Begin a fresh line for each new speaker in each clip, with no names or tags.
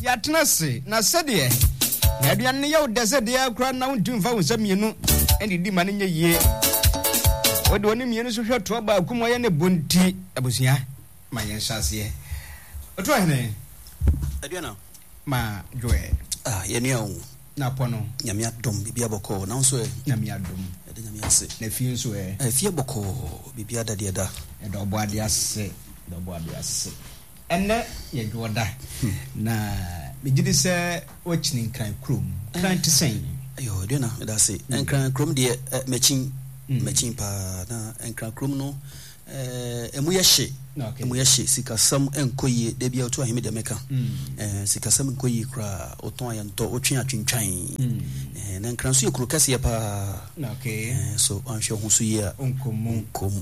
Yatnasi, Nasade, Nadian Yo Desert, the crown now to vote some you and the demand in a year. What do you mean? So short trouble, Kumayane Bunti, Abusia, my Yansasie. What do I name?
I don't know.
Ma Joy.
Yenio.
Napono,
Yamia Dom, Bibiaboko, now so
Yamia Dom, the few so a
Fiaboko, Bibiada Diada,
and Obadia say, the Obadia say. And then you go that. Na, me did say, watching crime crum, trying to say,
yo, dinner, that's it. And crime crum, dear, matching pa, and crime crum no. Emuyashi sika sam enkoyi de bia oto ahime de meka sika sam enkoyi kra oton ayanto otwen atwentwan na nkranso yekuru kase pa so anhwe ho so ye onkom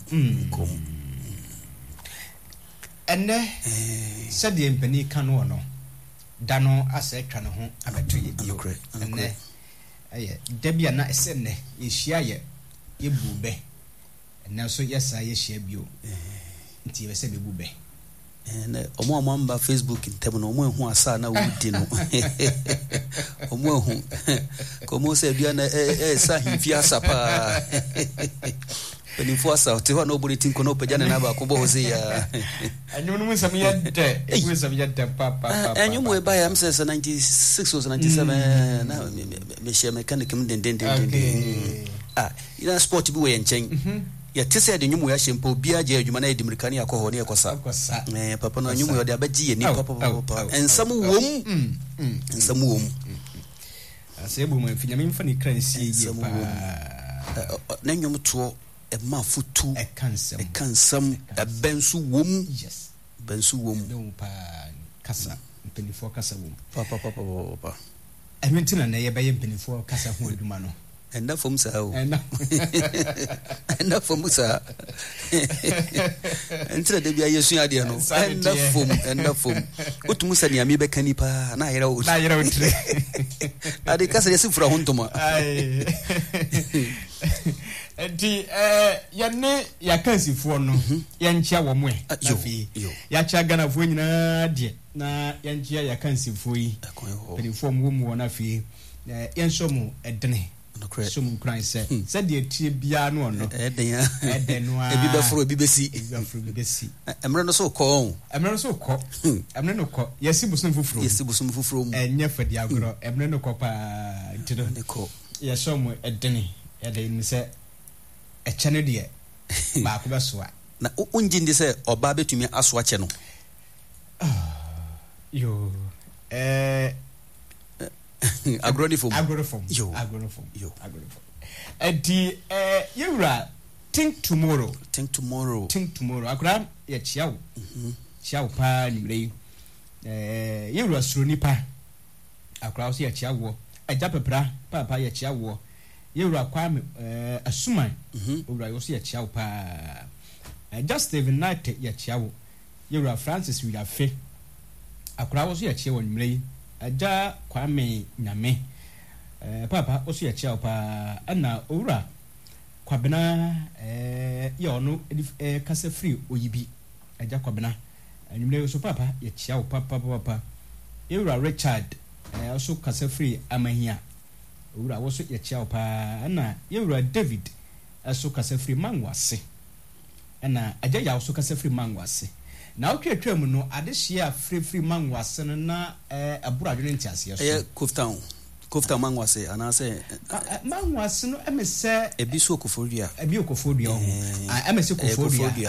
enne sade empani kanu no dano asa etwa ne ho abeto ye bio enne aye de bia na esenne ye hia ye ebube na so yesa ye hia bio nti be se be bube
omo amamba Facebook ntem no omo ehu asa na wudi no omo ehu komo se bia na sa hifi asa pa penifo asa te ho na obori tin kono pagya na ba ko bo ho se ya
anyu no musam yedde musam yedde papa
anyu mo e ba ya mse 96 or 97 na me share mechanic den ina sport bi we nchen ya tese de nyumu ya shempo bia je adwuma na edimirikani akọ ne ekosa papa no nyumu de abaji ye ni papa ensam wom
asebu mo finya me mfa ni kransi ye pa
na nyum to e ma futu
e
kansam bensu wom
yes
bensu wom
do pa kasa penifo kasa wom
papa
enwentina na ye be penifo kasa ho adwuma no
enda fom sa o enda fom sa entra de bia yesu ade no enda fom otumu sa ni ami be kanipa na yera o
tre
ade kasa yesi fura hontoma
ai enti yanne yakansifuo no yanchia wo mo afi yacha gana fuo nyina de na yanchia yakansifuo yi penifo mo mu na afi yanso mu edene so mun kran se de tie bia no no eden no
ebi befro ebi besi emre no so ko emre no ko yesi busun fufuro enye fadi agoro emre no ko pa ntino ne ko yeso mu edene eden se echane de ba ko besoa na unjindi se oba betumi aso ache no
yo
agronifom
yo edi yura think tomorrow akura ya chiawo pa nimre yura suroni pa akura so ya chiawo aja pepra papa ya chiawo yura kwame asuman owura yo so ya chiawo pa just even night ya chiawo yura Francis Wiafe akura so ya chiawo nimre aja kwame nyame papa oso ya chia pa ana owura kwabena ya ono kasa free oyibi aja kwabena anyumle oso papa ya chia papa ewura Richard oso kasa free amahia owura oso ya chia pa ana ewura David oso kasa free manwase ana aja ya oso kasa free manwase na oketwa mu no adehia free manwase na abura dwene ntiase so
kofta manwase anase
manwase no emese
ebiso okofodua
emese kofodua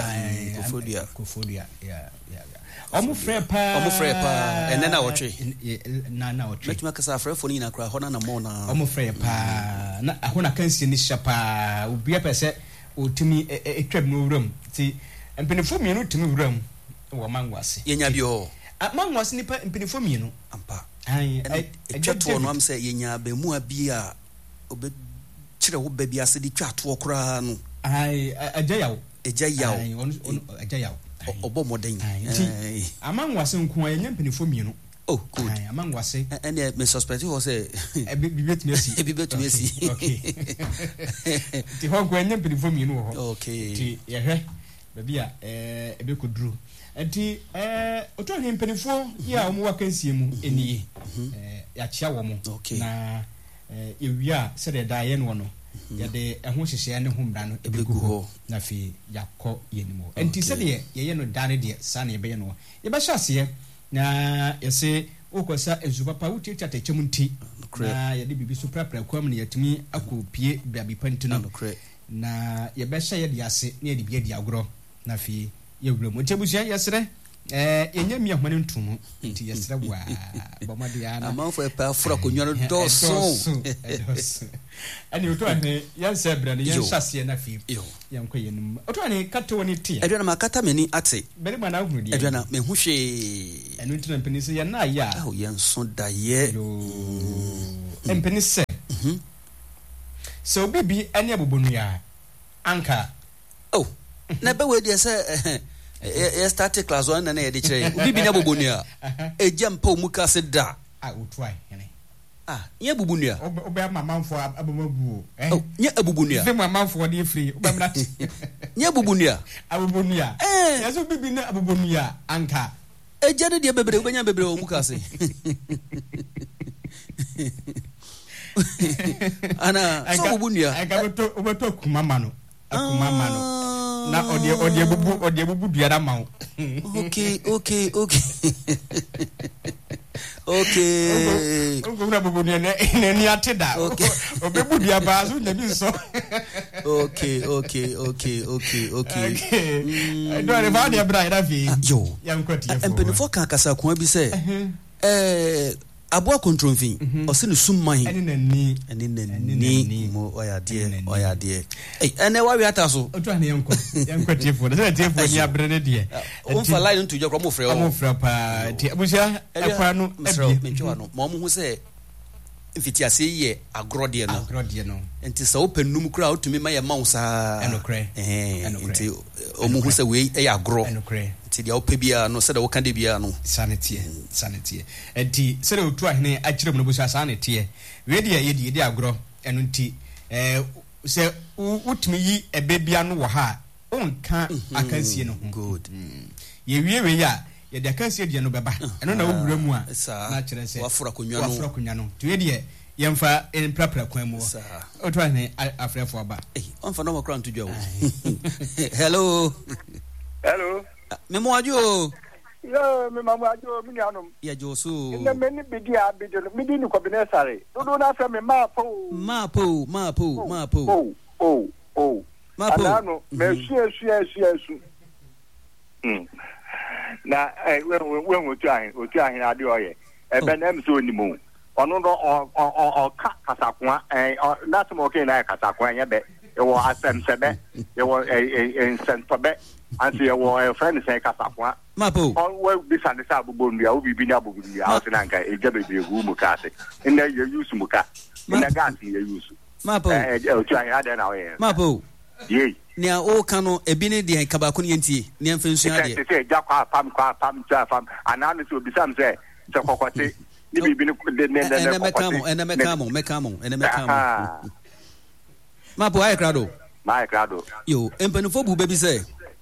ya omo frɛ pa
enena wotwe
na wotwe
metuma kasa frɛfo ni na kra hona na mo na
omo frɛ pa na ahona kansi ni shapa obia pɛsɛ otumi etwam no wuram ti mpenefo mienu tumi wuram wo manwase
yenya bio
manwase nipa mpenefo mienu
ampa
ai
etwato no am sɛ yenya ba mu abi a obe kyerɛ wo ba bi ase di twato kora no
ai ajayawo
obo moden
amanwase nko yenya mpenefo mienu
oh good
amanwase
ene me suspect ho say
ebibetumi esi okay ti ho gwa nyem pedifo mienu ho
okay
ti yehwe baby a ebe kodru enti oto he mpanifo ya omo wakansie mu eniye ya chia wo mo na ewia se de da ye no no ya de eho hyehye ne ho mbra no ebe gu ho na fi yakọ yenimo enti se de ye no da ne de sa na ebe ye no ye ba hyase na yese okosa ezupapa wuti tatachem nti na ye de bibi so prapra kwam ne yatimi akopie biabi pantino na ye be hye ye de ase na ye de bia di agro na fi ye wura mo tebusia yesere yenye mi ahwane ntumu nti yesere wa bomade ya na
amanfo e pa fura konwa no doso
ani oto ane yanse bra ne yanhyase na fi yankɔ yenum oto ane kato woni tie
edwana makata meni ate
bere ma na hunu die
edwana me hu hwe
enu ntina penise ye na ya
yenso da ye
empenise so bibi ane abobonu ya anka
na be we dey say e start class 1 na e dey kire bibi na bobonua ejampa omuka se da
otwai ene
nye bubunua
obe mamanfo abomabu
nye abubunua
fe mamanfo dey free obe mna
nye bubunua
abubunua yaso bibi na abubunua anka
ejade dey bebre obenya bebre omuka se ana so bubunua
aka obeto kumama no akumama no na odi bubu duara mawo
okay
ngomna bubu ne ni ateda obebu dua ba so na bi so
okay
do re ba de bra ida fi
yo
yankwati yefo
empenifo kan kasa ko bi se aboa kontromfin ose ne summan eni mo oyade ene wa wi ataso
oto ane yankwati yefo na tefo ni abrene de
on fa line nto jokro mo frɛ
pa ti abusia akwa no
metwa no mo ho se mfiti ase ye agro de no enti sa openum kura otumi ma ye ma usa
enokre
enti omo ho se we ye agro ti dia opebia no se da wokande bia no
sanity enti se da otu ahene akirem no busa sanity we de ye de agro eno nti se utumi yi ebebia no wo ha onka akansie no ho
good
ye wie ya ye de akansie de no beba eno na wura mu a na kire se
wafura konwa
no to we de yemfa en prapra kwan mu otu ahene afrefo aba
onfa no makra nto dwa hello me mo ajo
yo me mama ajo mi anum
ya joso
na me ni bidia bidio mi di ni ko binesare do na fa me mapo alano me su na we otu ahin ade oye ebe na em so ni mu onu do o kasakwa na tmo ke na kasakwa nya be e wo asem sebe e wo sentobe anti e wo friend say kasakwa
mapo
we bi sande sa bobonua wo bibi na bobonua o tinanka e jabe bi egu mu ka ase ina ye use mu ka ina gas ye use
mapo
o twa ya da na we
mapo
ye
ni a o kanu ebi ne de kabako ne ntie ne mfensu ade
se jakwa pam ananu so bi sam se kokote ni bibi ne
mekamo mapo ay krado yo empanufo bu bebi se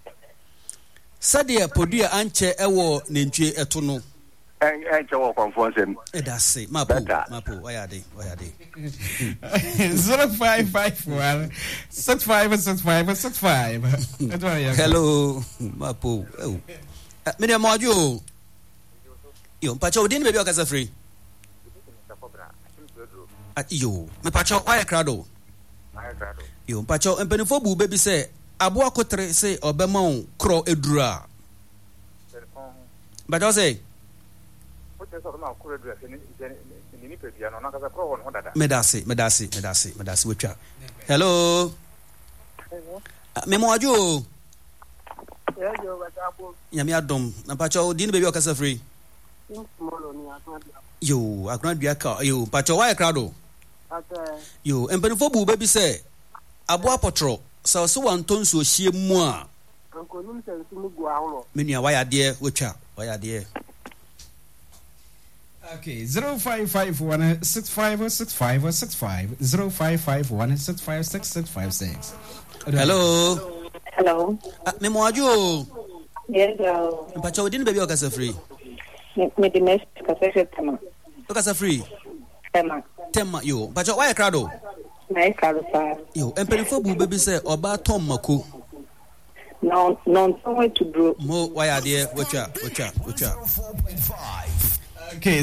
sade podua anche ewo nentwe eto no
enche wo konfonsem
edase mapo oyade
0551 6565
hello mapo me de mojo yo pacho odin bebi okasa free yo me pacho oya krado yo pacho empanufo bu bebi se abo akotre se obema on kro edura but I say medasi wetwa hello me mo ajo nyame adom na pacho din baby okasa free yo akuna dua ka yo pacho why crowd yo empanifo bu baby say abo apotro so wanton so hie mu a
ankonum sensu mu gu ahoro
menua wayade wetwa wayade
okay 0551656565 0551656656
hello
Hello.
Me moajo.
Yes,
Mpacha odin baby okasa free.
Me the next kasa tema.
Okasa free. Tema yo. Mpacha why crowd?
Na crowd sa.
Yo, empenifo bu baby say oba tom mako.
No, somewhere to grow.
Mo why are there? Watcha.
Okay,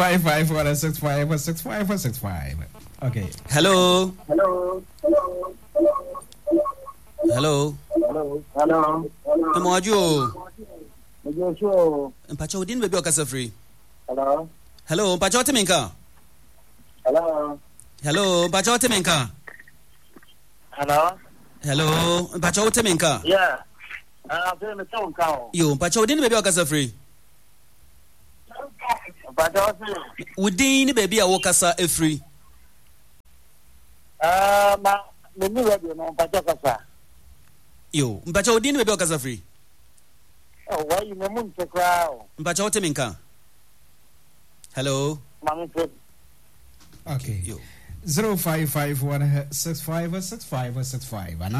055165565. Okay.
Hello. Moajo. Mpacha odin baby okasa free. Hello, Mpacha otiminka. Hello, Mpacha otiminka. Hello, Mpacha otiminka.
Yeah. I'm doing the phone call.
Yo, Mpacha odin baby okasa free. Udin baby a wokasa e free.
Me ni radio no Mpacha kasa.
Yo, Mpacha odin baby okasa free.
Oh, why you me mun te kwao?
Mpacha otiminka. Hello.
Okay.
Yo.
0551656565 and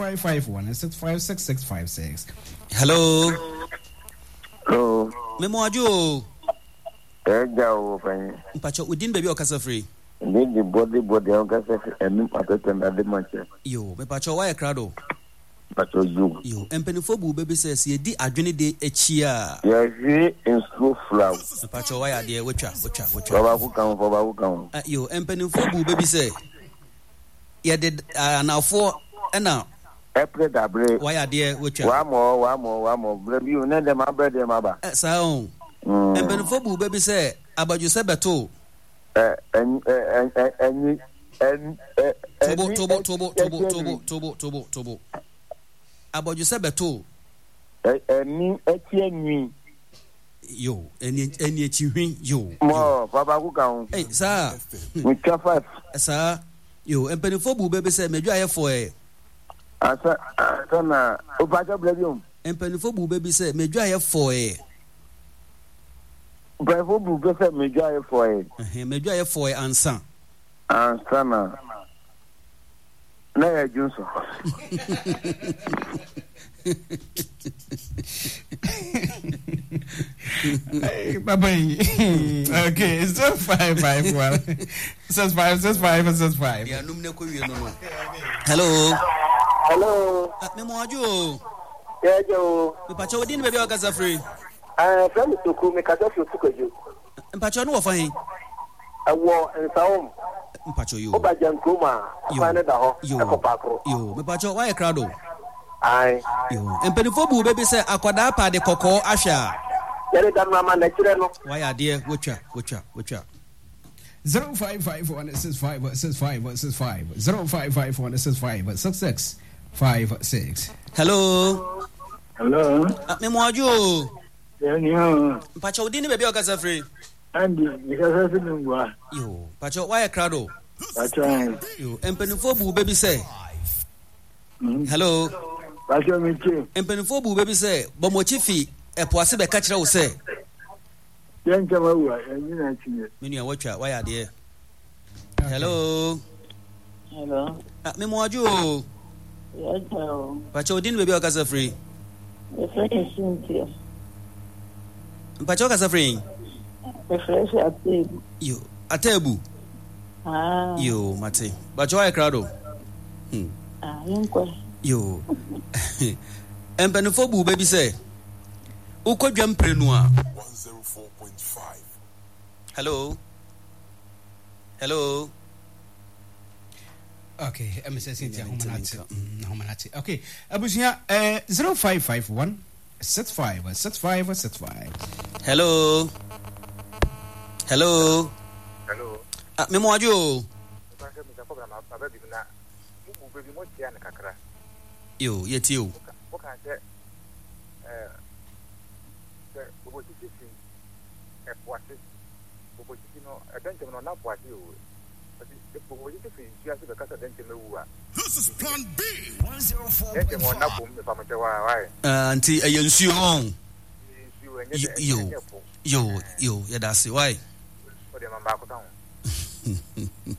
0551656656.
Hello.
Hello.
Memoajo.
Ejawo fanye.
Mpacha udin baby okasa free.
Ndi body okasa enu atete ade manche.
Yo, me pacha why crowd?
Pacho you.
Yo, empenifo bu baby says ye di adwene de echia.
Yes, in school flow.
Pacha why there wecha.
Baba ku kan.
Yo, empenifo bu baby say ye did anafo na
April dabre.
Why there wecha.
Wa mo. Baby you na dem abede maba.
Sa on. Empenifo bu baby say abaju se beto. Tobo. Aboju se beto.
Eni etienwi.
Yo, eni echihwin yo.
Mo, baba ku kan.
Hey, sir.
We kafa.
Sir. Yo, empenifo bu bebe se meju ayefo e.
Asa na opacha blebium.
Empenifo bu bebe se meju ayefo e.
Bravo bu bebe se meju ayefo e.
Meju ayefo e ansa.
Ansa na. Na ya junso.
Hey, bye. Okay, it's 551 6565.
Yeah, numne ko wi no. Hello. Me moajo.
Yeah, Joe.
Me pacha odin baby okasa free.
Friend to ku me kasa fi tukoju.
Mpacha no wo fahin.
Awo nsawom.
Mpacha yo.
Oba jankuma. Fane da ho. Akopakro.
Yo, me pacha why crowd?
Ai.
Yo, empenifo bu baby say akwada pa de kokko ahwa.
Yere dan mama na kire no.
Why are there? Watcha.
05516565 0551656656.
Hello. Me moajo.
Yeah.
Pacha odin baby okasa free.
Andy, because I didn't go.
Yo, Pacha why crowd?
Pacha.
Yo, empenifo bu baby say. Hello.
Pacha me che.
Empenifo bu baby say, bomochi fi epoase be ka kire wo say.
Yan chama wa, yan na chiye.
Menu watcha why are there? Hello. Me moajo.
Yes,
Pacha odin baby okasa free.
the fresh Cynthia.
Pacha okasa free.
The fresh Atebu.
Yo, Atebu. Yo, mate. Pacha why crowd? Yo. Empenifo bu baby say. Ukodwa mprenu a
104.5.
Hello.
Okay, Cynthia Homanati. Okay, Abusia 0551 6565.
Hello. Me moajo. Yo, yetio.
This is Plan B. 104.5.
Auntie ayensu on. Yo, yeah, that's it. Why?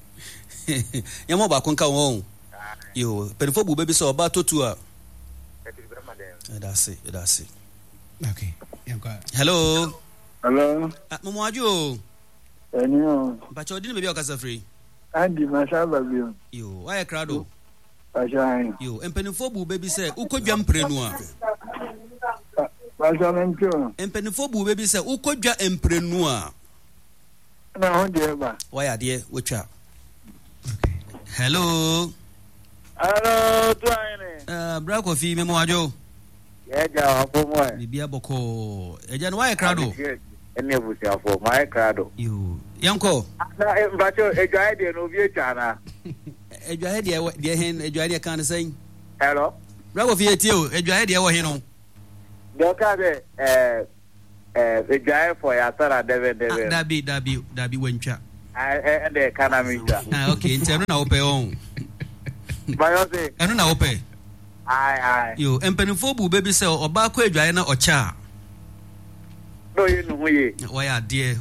Yamo ba konka won. Yo, perifo bu baby so ba totu a. That's it.
Okay.
Hello.
Hello.
Mumuaju.
Enyo.
Pacho dini baby okasa free.
Andy Masaba bio.
Yo, why crowd?
Pacho.
Yo, empenifo bu baby say ukodwa mprenu a.
Pacho mencho.
Empenifo bu baby say ukodwa mprenu a.
Na ho de ba.
Why ade wetwa. Hello.
Hello, Twaine.
Bra Kofi Mumuaju.
Eja afomo e.
Bibia boko. Eja no why crowd?
Ene busi afo, my crowd.
Yo, yanko.
Na mbacho eja de no bi etana.
Eja de hen eja de kan say.
Hello.
Bra Kofi etio, eja de wo hen no.
Doka be eja for ya tara debe.
Dabi wencha.
Ende kana minja.
Okay, nteno na ope on.
Bayo se.
Eno na ope.
Ai.
Yo, empenifo bu baby say oba kwa adwaye na ocha.
No ye no ye.
Why are dear?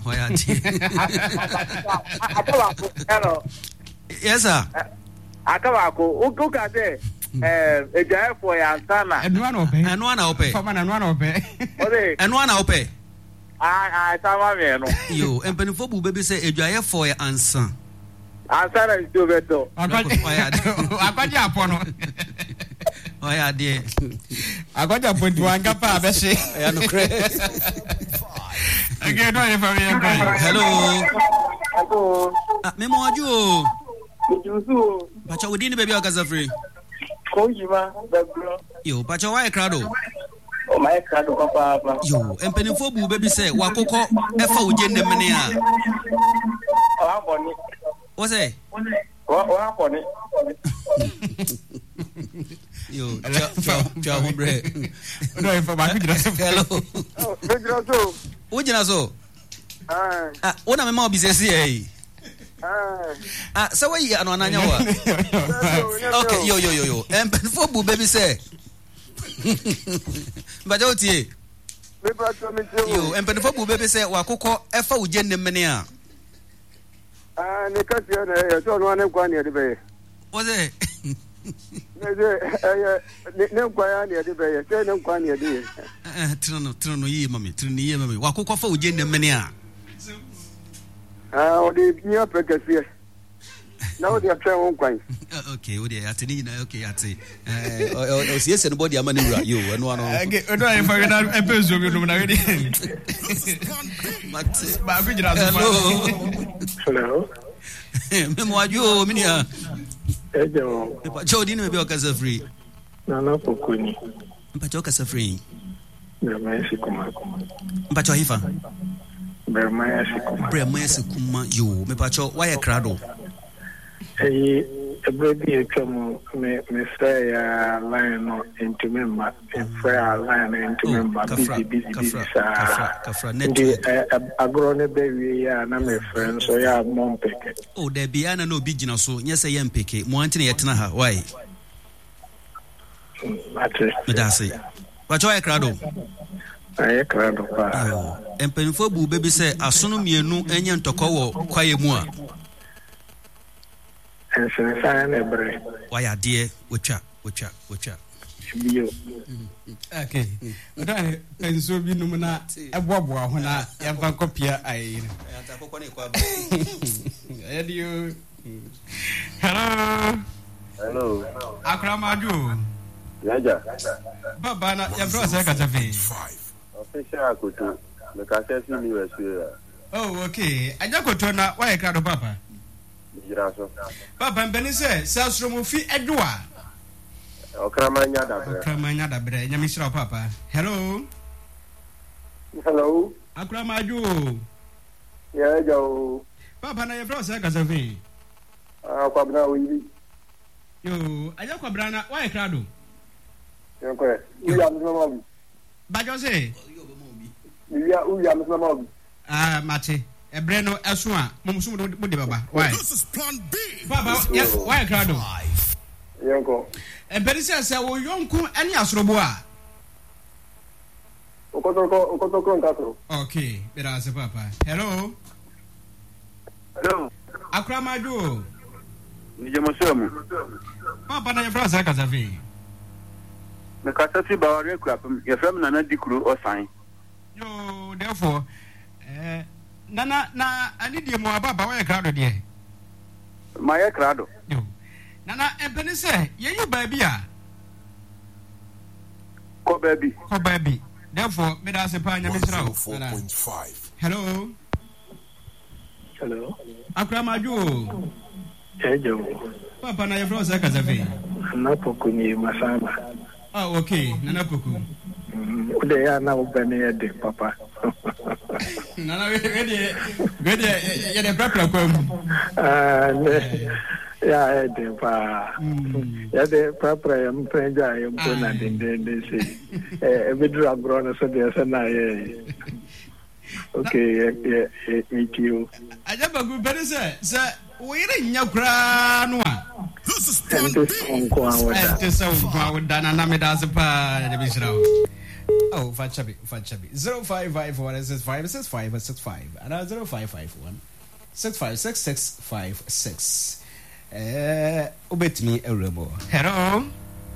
Hello.
Yes sir.
Akabako, uka se eja for ya sana.
Eno na ope. Fama na eno na ope.
Ode.
Eno na ope.
Ai, sama me no.
Yo, empenifo bu baby say adwaye for ya ansa.
Ansa na sto beto.
Akwaje apono.
Why are dear?
Akwaje apondi wanga pa abese.
Ya no cre.
Again, no if I am going.
Hello.
Mumuaju.
Jusu.
Pacho udini baby okasa free.
Ko yima bagro.
Yo, pacho why crowd?
O my crowd papa.
Yo, empenifo bu baby say wakoko efa ujende mene a.
O aboni.
What say?
O aboni.
Yo, ciao hombre.
No if I am going.
Hello.
Bedro.
Ujina so? Una mema obisesi eh. So why anu ananya wa? Okay, yo. Empenfo bu baby say. Bajo tie. Yo, empenfo bu baby say wakoko efa ujenne mene a.
Ne kasi na so no ane kwa ne de be.
What say?
Ne kwa ya ne de be. Se ne kwa ne de.
Trino yi mami. Wakoko fa ujenne mene a.
O de bia pekese. Na o de atwa won kwan.
Okay, o de atini na okay ati. O siese no body amani wura yo eno ano.
Okay, no if I na epezo bi no na we.
Mate.
Ba ku jira so.
Hello.
Mumuaju minia.
Ejo.
Pacho dini baby okasa free.
Nana pokuni.
Pacho okasa free.
Bermaya sikuma.
Pacho hifa.
Bermaya sikuma.
Yo, me pacho why crowd?
Everybody etwamu me say line no into member line into member busy
kafra network
agro ne be wi ya na me friend so ya mom peke
there be ana no bi gina so nyese yem peke mo antene yetena ha why
ate
me da say pacho why crowd pa empenfo bu baby say asono mienu enye ntokọ wo kwaye mu a
ensensa na ebre
why are dear wetwa
bio
okay oda penso bi num na eboaboa ho na ya fa kopia ai
ata kokko ne kwa
edio hello akramaju
Yaja.
Baba na ya bro say ka tafi
Official akoto. Me ka say ni we sure.
Oh okay ajakoto na why crowd papa
Jiraso.
Papa mbeni se asromofi edwa. Okramanya dabre. Nyamisira papa. Hello. Akramaju.
Yeah, jo.
Papa na ye bro say kasafi.
Kwabna wi.
Yo, aja kwabra na why crowd?
Yonko. Uya msamabi.
Bajo se.
Uya msamabi.
Mate. Ebreno asua mumsumu de baba. Why?
This is plan B.
Baba, yeah, why crowd?
Yonko.
Emperisa say wo yonku ani asrobo a.
Okotoko nkatro.
Okay, bera se papa. Hello. Akramaju.
Nije mosemu.
Papa na ye bro say kasafi.
Because I see Bawari Crapum, your family Nana Dikru or sign.
Yo, therefore, Nana, I need you more about my crowd, dear.
My crowd.
Nana, and Penny say, you baby.
Ko baby.
Therefore, me da se pa nya me sra.
4.5.
Hello.
Hello.
Akramaju.
Ejo.
Papa na ye from Saka Zafe.
Na poku ni masama.
Ah, okay. Nana poku.
Ude ya na ubane ya de papa.
Nana we de ya de prapra kwam.
Ya de pa. Ya de prapra ya mpenja ya mpona de se. Ebidru agro na so de se na ye. Okay, meet you.
Aja bagu bere se we re nya kra no a.
This is Plan B.
This is Dana Namida pa de bisra. Oh, Fachabi. 0554656565 and 0551 656656. Obet me a remo. Hello.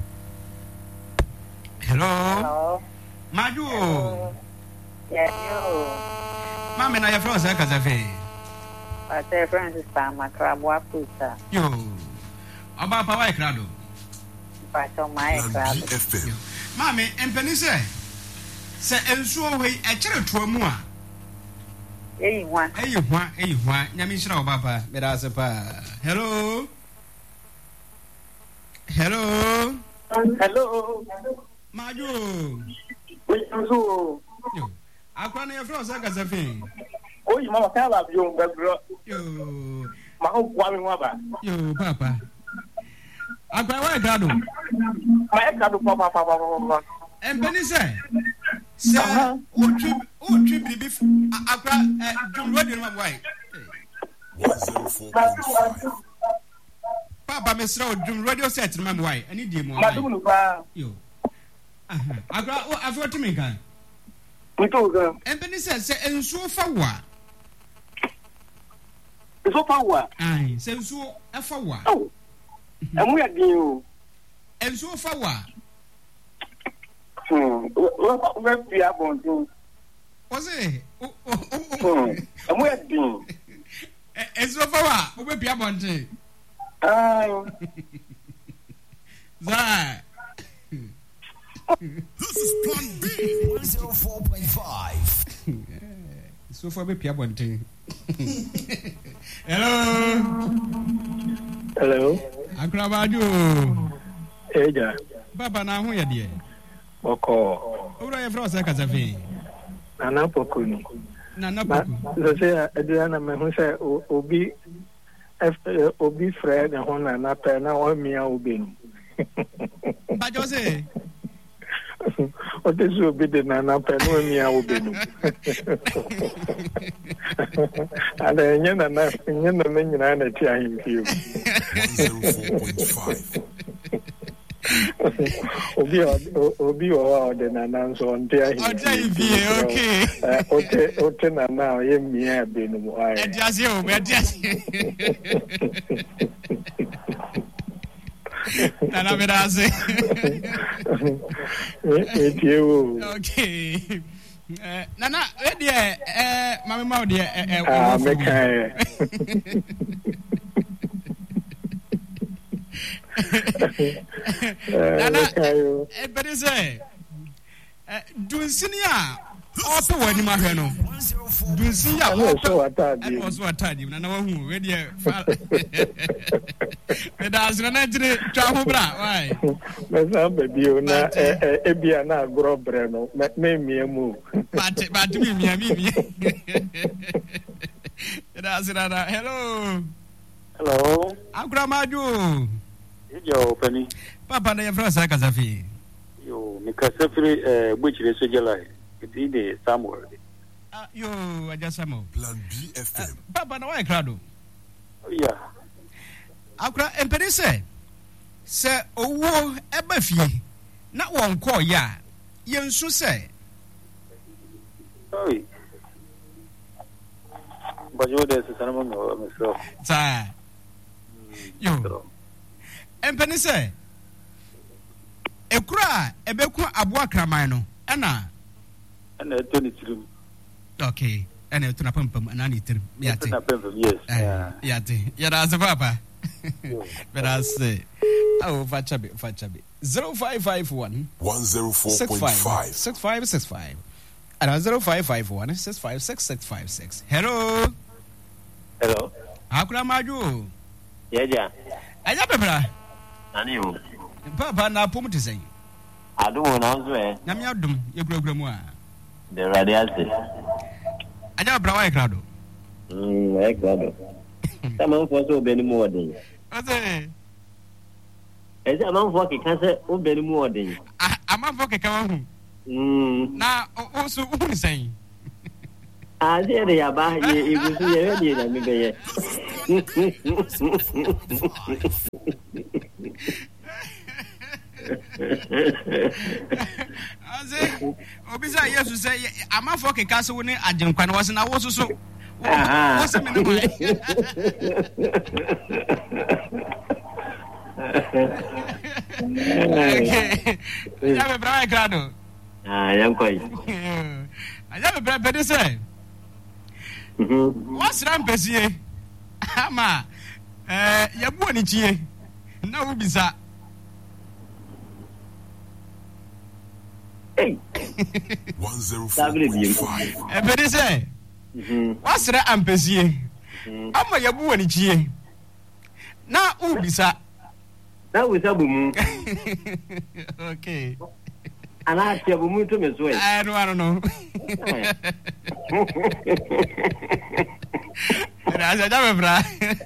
Maju.
Yeah,
Mama, na ya from Saka Zafe.
I say Francis Palmer, Crabwa Puta.
Yo. Aba pa wa krado.
But on my crab.
Mama, empeni se ensuo we e kire to mu a.
Eyi hwa.
Nyame hira obaba. Me da se pa. Hello. Maju.
Yo.
Akwa na yefro Saka Zafe.
Oh, you mama ka ba biyo ngabro.
Yo.
Ma ho kwa mi ba.
Yo, papa. Akwa wa krado.
Ma krado papa.
Empeni se utri bibi akra jumro de no why
104.5.
Papa mesra odum radio set no why ani die mo yo akra o afro to me kan
Mito ga
empeni se ensuo fa wa
so fa wa
ai se ensuo afa wa
oh emu ya din o
ensuo fa wa
we pia bonto
was it
emu ya din
ensuo fa wa we pia bonte
This is Plan B. 104.5.
So far, maybe one thing. Hello. Akrabaju.
Eja.
Baba na hu ya die.
Oko.
Ura ya frosa kazafi.
Nana pokuni. So say Adriana me hu say obi Fred na ho na pe na o mia obi no.
Ba Jose.
O te so bi de na pe no mia obi no. Ala nyana na nyina na ti ahim piu.
104.5.
Obi o de na nso nte ahim.
Okay.
Ote na na ye mia be no mo ai.
Ediase o, ediase. Nana verase. Okay. Nana, mama mau dia
mekai.
Nana, better say, Dunsinia, also when you marry no. Dunsinia, also attend you. Nana, who ready? That's an entry travel bra. Why?
Masa baby, na ebia na agro breno. Me move.
But me. That's another. Hello. Agramaju.
Yo, Penny.
Papa, na yefra Saka Zafi.
Yo, Mikasafri, which is July. It is Samuel.
Yo, I just Samuel.
Plan B FM.
Papa, na why crowd?
Yeah.
Akra empere se owo eba fie na won call ya yensu se
Oi. Bajo de sanamo no so.
Sa. Yo. Empere se ekura ebeku aboa kraman no ana
eto ni tirim.
Okay, ana eto na pam ana ni tirim.
Yate. Na pam yes.
Yate. Yada za papa. But say oh fachabe 0551
104.5
6565 and 0551 656656. Hello. Akura maju.
Yeja.
Aya bebra.
Ani o.
Papa na pom te say.
Adum na nzo
Na me adum ye gura mu a.
The radiate.
Aya bebra wa krado.
Wa krado. Sama fo so be ni mu odin.
Ose.
Ese amanfo ke kan se o be ni mu odin.
Amanfo ke kan hu. Na o so hu say.
Aje ya ba ye igusu ye ni na mi be ye.
Aze obisa Yesu say amanfo ke kan se wo ni ajenkwa na wo se na wo so what's the minimum? Okay. I have a brother grado.
I'm quite.
I have a brother say. What's rampesi? Ama. Yabu ni chie. Na ubisa.
Hey.
104.5.
Brother say. Wasra ampesie ama yabu wani chie na ubisa
na ubisa bumu.
Okay,
ana atia bumu to me so
I don't know. Asa jabe bra.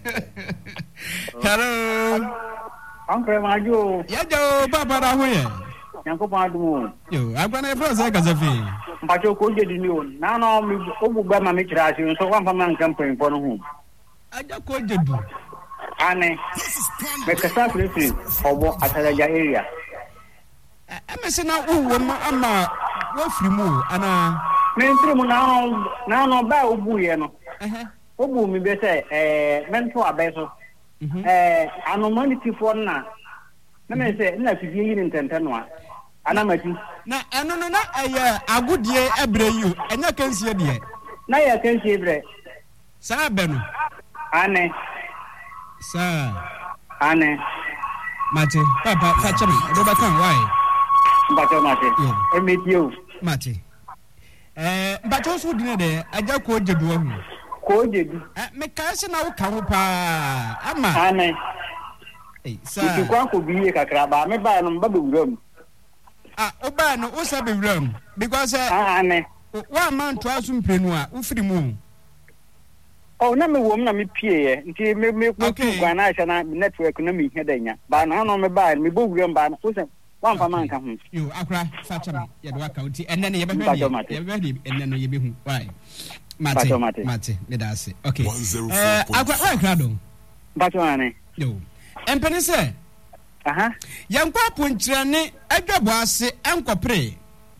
Hello
Uncle Maju.
Yajo baba na hoye
Yanko padu.
Yo agwana e froze kazafi
Mpacho ko je di ni o na no mi ogugba ma me kira asi so wan fa man campaign for no hu
aja ko jedu
ane me kasa free obo ataraja area
emese na uwo ma ama wo free mu ana
me ntri mu na no ba obu ye no obu mi be say mento abeso anomality for na me say na fidie yi ntenta no a anamati
na eno no na eye agudie ebreyu enya kansie de
na ya kansie bre
sa benu
ane
sa
ane
mate papa fachami do ba kan why
mbato mate emetio
mate mbato so dine de aja ko jedu ahu
ko jedu
me ka se na wo ka ho pa ama
ane sa ko ko biye kakra ba me ba no mba be wuram
oba no o sabe wram because
ane
wa man to asu mprenu a ufiri mu
na me wom na me pie nti me ku gwa na acha na network na me hedanya ba na no me ba me bo wram ba no se wa mfa man ka ho
yo akra facha ye do account enne ne ye be hwe enne no ye be hu why mate me da se okay akra wa akra do
bato ane
yo empene se yankwa ponchirane adwabo ase enkopre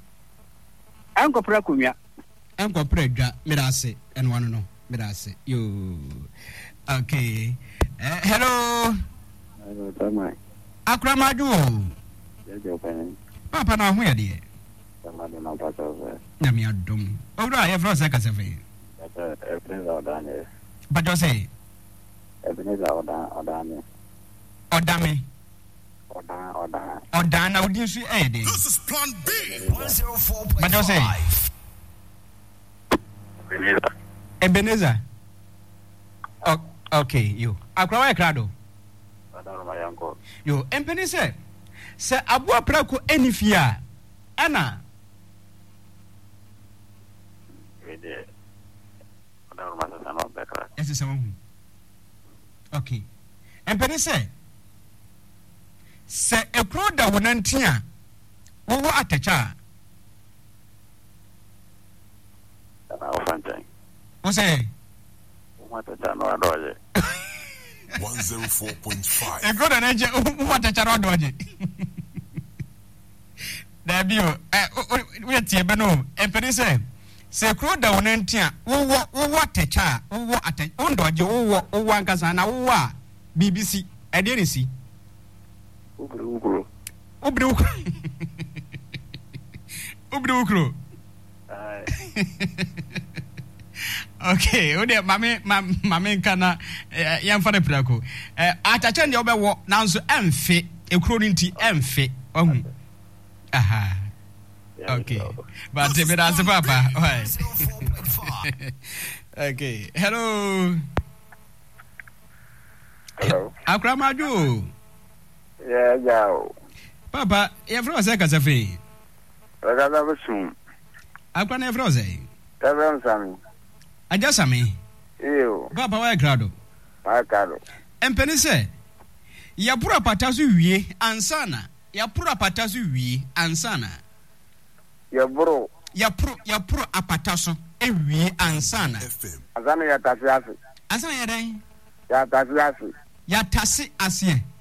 kumya
enkopre dwa mirase enwano no mirase yo okay hello
tamai
akramaju
jejo pen
papa na hu yade
tamade na pata ve
na mi adom owura ye fro se kasefe
Ebenezer odane
bajo se
Ebenezer odane
Odan na udi su ede.
This is Plan B 104.5.
But you say Ebenezer. Okay, you. Akra wa krado. Yo, Ebenezer. Se abu aprako enifia. Ana. Yes, someone. Okay. Ebenezer. Se ekro da wonantia wo atacha
na ofantan
wo say
wo atacha no adoje
104.5
ekro da nje wo atacha no adoje da bio we tie be no empere se ekro da wonantia wo atacha wo atacha ondoje wo ankasa na wo a BBC ede ni si Ubru. Okay, ode mame kana yamfa de prako. Atache de obewo nanso emfe ekuro nti emfe. Ohun. Aha. Okay. But me that's papa. Okay. Hello.
Hello.
Akramaju.
Yeah.
Papa, you from say kasafe?
Ragazabusum.
Akwana you from say?
Reverend Sami.
Ajasami.
Eyo.
Papa why crowd?
Why crowd?
Empeni say ya pura patasu wie ansana. Ya pura patasu wie ansana. Ya puro apataso ewie ansana.
Azana ya tasi asi.
Azana ya dai.
Ya tasi asi.
Ya tasi asi.